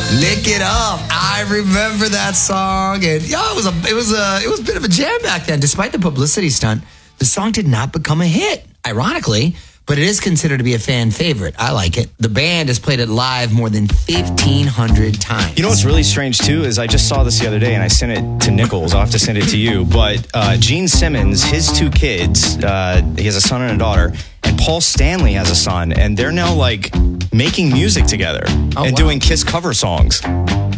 Lick It Up. I remember that song, and yeah, it was a bit of a jam back then. Despite the publicity stunt, the song did not become a hit, ironically, but it is considered to be a fan favorite. I like it. The band has played it live more than 1,500 times. You know what's really strange, too, is I just saw this the other day, and I sent it to Nichols. I'll have to send it to you. But Gene Simmons, his two kids, he has a son and a daughter, and Paul Stanley has a son, and they're now, like, making music together and doing Kiss cover songs.